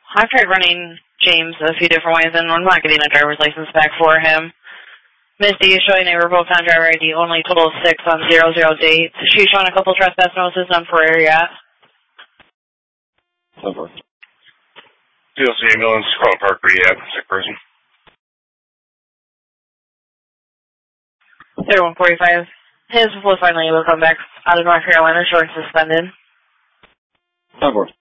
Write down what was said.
I've tried running James a few different ways, and I'm not getting a driver's license back for him. Misty is showing a revoked non-driver ID, only total of 6 on 00 dates. She's showing a couple trespass notices, none for area. Over. DLC ambulance, Crown Park Rehab, sick person. 3145. His was finally able to come back out of North Carolina, short suspended. Over.